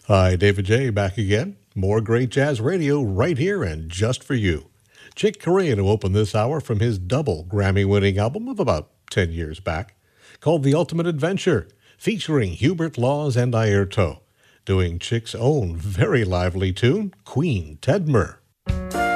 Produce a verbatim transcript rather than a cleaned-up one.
Hi, David J. back again. More great jazz radio right here and just for you. Chick Corea to open this hour from his double Grammy winning album of about ten years back called The Ultimate Adventure, featuring Hubert Laws and Airto, doing Chick's own very lively tune, Queen Tedmer.